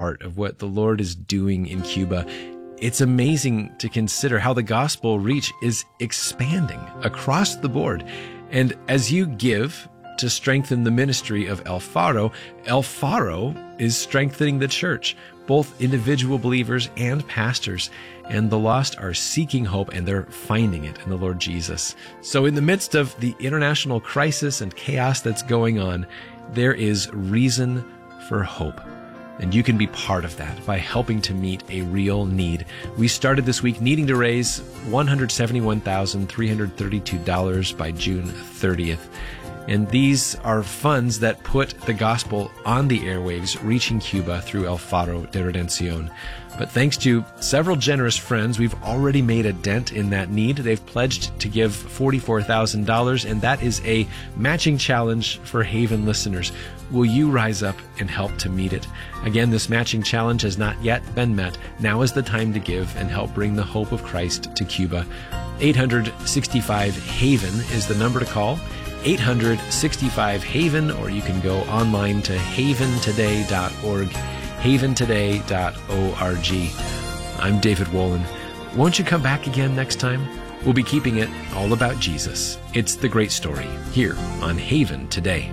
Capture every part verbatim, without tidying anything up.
part of what the Lord is doing in Cuba. It's amazing to consider how the gospel reach is expanding across the board. And as you give to strengthen the ministry of El Faro, El Faro is strengthening the church, both individual believers and pastors. And the lost are seeking hope, and they're finding it in the Lord Jesus. So in the midst of the international crisis and chaos that's going on, there is reason for hope. And you can be part of that by helping to meet a real need. We started this week needing to raise one hundred seventy-one thousand three hundred thirty-two dollars by June thirtieth. And these are funds that put the gospel on the airwaves, reaching Cuba through El Faro de Redención. But thanks to several generous friends, we've already made a dent in that need. They've pledged to give forty-four thousand dollars, and that is a matching challenge for Haven listeners. Will you rise up and help to meet it? Again, this matching challenge has not yet been met. Now is the time to give and help bring the hope of Christ to Cuba. eight hundred sixty-five HAVEN is the number to call. eight hundred sixty-five HAVEN, or you can go online to haven today dot org, haven today dot org. I'm David Wolin. Won't you come back again next time? We'll be keeping it all about Jesus. It's the great story here on Haven Today.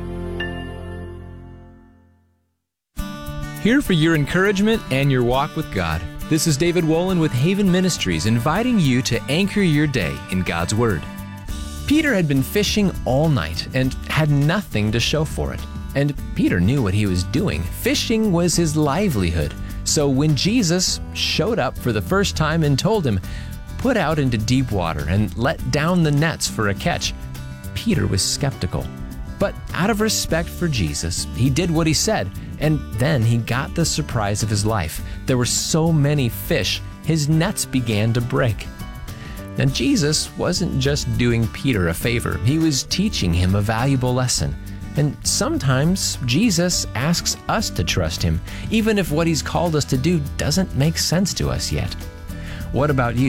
Here for your encouragement and your walk with God. This is David Wolin with Haven Ministries, inviting you to anchor your day in God's Word. Peter had been fishing all night and had nothing to show for it. And Peter knew what he was doing. Fishing was his livelihood. So when Jesus showed up for the first time and told him, "Put out into deep water and let down the nets for a catch," Peter was skeptical. But out of respect for Jesus, he did what he said, and then he got the surprise of his life. There were so many fish, his nets began to break. Now, Jesus wasn't just doing Peter a favor. He was teaching him a valuable lesson. And sometimes Jesus asks us to trust him, even if what he's called us to do doesn't make sense to us yet. What about you?